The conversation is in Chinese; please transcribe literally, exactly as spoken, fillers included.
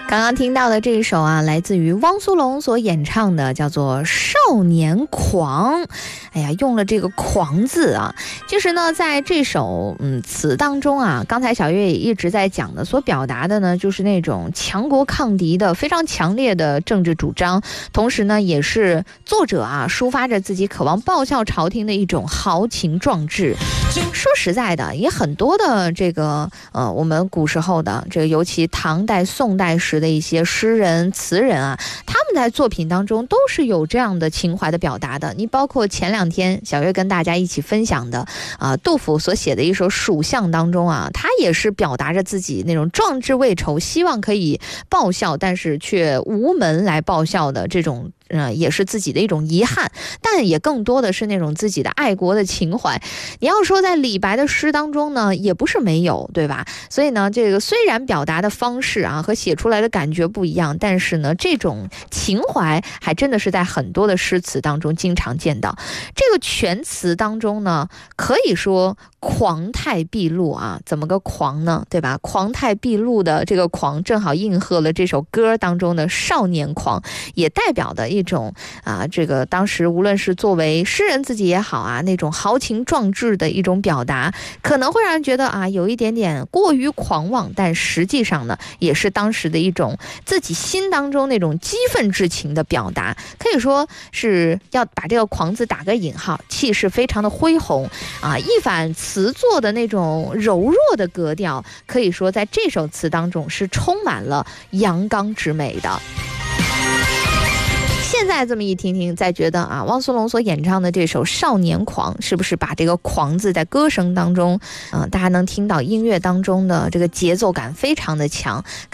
刚刚听到的这一首啊，来自于汪苏泷所演唱的，叫做《少年狂》。哎呀，用了这个狂字啊，其实呢在这首嗯词当中啊，刚才小月也一直在讲的，所表达的呢就是那种强国抗敌的非常强烈的政治主张，同时呢也是作者啊抒发着自己渴望报效朝廷的一种豪情壮志。说实在的，也很多的这个呃我们古时候的这个尤其唐代宋代时的一些诗人词人啊，他们在作品当中都是有这样的情怀的表达的。你包括前两天小月跟大家一起分享的啊、呃，杜甫所写的一首《蜀相》当中啊，他也是表达着自己那种壮志未酬，希望可以报效，但是却无门来报效的这种呃，也是自己的一种遗憾，但也更多的是那种自己的爱国的情怀。你要说在李白的诗当中呢，也不是没有，对吧？所以呢，这个虽然表达的方式啊和写出来的感觉不一样，但是呢，这种情怀还真的是在很多的诗词当中经常见到。这个全词当中呢，可以说狂态毕露啊，怎么个狂呢？对吧？狂态毕露的这个狂，正好应和了这首歌当中的少年狂，也代表的一种啊，这个当时无论是作为诗人自己也好啊，那种豪情壮志的一种表达，可能会让人觉得啊，有一点点过于狂妄，但实际上呢，也是当时的一种自己心当中那种激愤之情的表达，可以说是要把这个狂字打个引号，气势非常的恢宏啊，一反词作的那种柔弱的格调，可以说在这首词当中是充满了阳刚之美的。现在这么一听听，再觉得啊，汪苏泷所演唱的这首《少年狂》，是不是把这个狂字在歌声当中，嗯、呃，大家能听到音乐当中的这个节奏感非常的强。